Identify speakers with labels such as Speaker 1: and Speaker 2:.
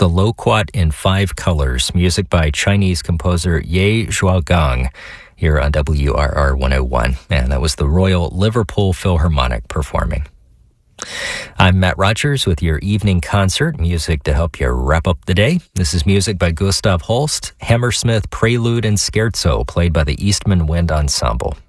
Speaker 1: the Loquat in Five Colors, music by Chinese composer Ye Zhuogang, here on WRR 101. And that was the Royal Liverpool Philharmonic performing. I'm Matt Rogers with your evening concert, music to help you wrap up the day. This is music by Gustav Holst, Hammersmith Prelude and Scherzo, played by the Eastman Wind Ensemble.